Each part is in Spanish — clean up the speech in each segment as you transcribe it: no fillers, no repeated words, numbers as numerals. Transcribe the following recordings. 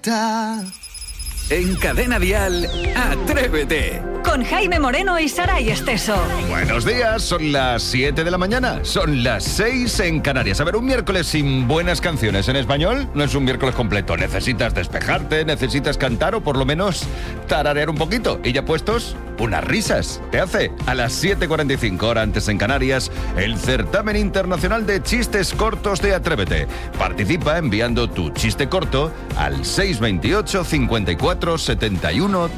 está. En Cadena Dial, Atrévete. Con Jaime Moreno y Saray Esteso. Buenos días, son las 7 de la mañana, son las 6 en Canarias. A ver, un miércoles sin buenas canciones en español no es un miércoles completo. Necesitas despejarte, necesitas cantar o por lo menos tararear un poquito. Y ya puestos, unas risas. Te hace a las 7:45, hora antes en Canarias, el certamen internacional de chistes cortos de Atrévete. Participa enviando tu chiste corto al 628 54 71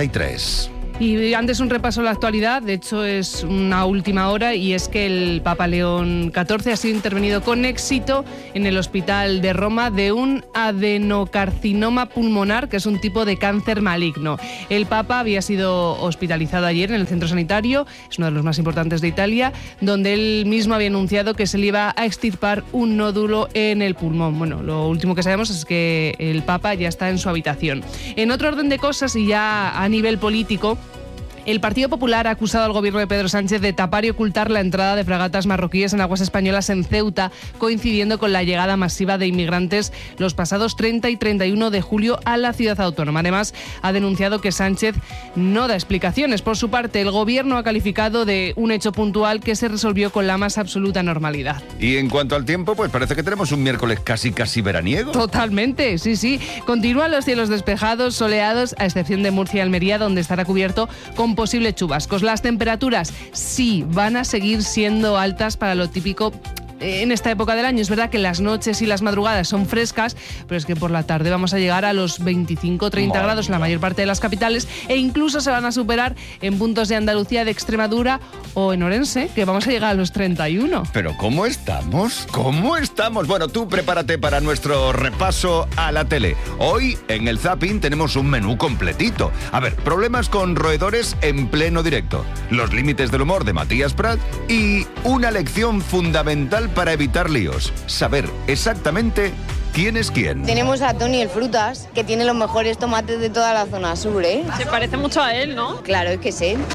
33. Y antes un repaso a la actualidad, de hecho es una última hora, y es que el Papa León XIV ha sido intervenido con éxito en el hospital de Roma de un adenocarcinoma pulmonar, que es un tipo de cáncer maligno. El Papa había sido hospitalizado ayer en el centro sanitario, es uno de los más importantes de Italia, donde él mismo había anunciado que se le iba a extirpar un nódulo en el pulmón. Bueno, lo último que sabemos es que el Papa ya está en su habitación. En otro orden de cosas, y ya a nivel político, el Partido Popular ha acusado al gobierno de Pedro Sánchez de tapar y ocultar la entrada de fragatas marroquíes en aguas españolas en Ceuta, coincidiendo con la llegada masiva de inmigrantes los pasados 30 y 31 de julio a la ciudad autónoma. Además, ha denunciado que Sánchez no da explicaciones. Por su parte, el gobierno ha calificado de un hecho puntual que se resolvió con la más absoluta normalidad. Y en cuanto al tiempo, pues parece que tenemos un miércoles casi veraniego. Totalmente, sí. Continúan los cielos despejados, soleados, a excepción de Murcia y Almería, donde estará cubierto con posibles chubascos. Las temperaturas sí van a seguir siendo altas para lo típico en esta época del año. Es verdad que las noches y las madrugadas son frescas, pero es que por la tarde vamos a llegar a los 25-30 grados en la mayor parte de las capitales, e incluso se van a superar en puntos de Andalucía, de Extremadura o en Orense, que vamos a llegar a los 31. Pero ¿cómo estamos? Bueno, tú prepárate para nuestro repaso a la tele. Hoy en el Zapping tenemos un menú completito. A ver, problemas con roedores en pleno directo, los límites del humor de Matías Prat y una lección fundamental para evitar líos. Saber exactamente quién es quién. Tenemos a Tony el Frutas, que tiene los mejores tomates de toda la zona sur, ¿eh? Se parece mucho a él, ¿no? Claro, es que es él.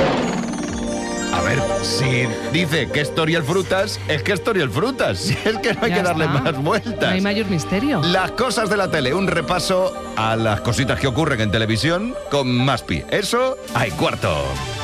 A ver, si dice que es Toriel Frutas, es que es Toriel Frutas. Si es que no hay que darle más vueltas. No hay mayor misterio. Las cosas de la tele, un repaso a las cositas que ocurren en televisión con Maspi. Eso, hay cuarto.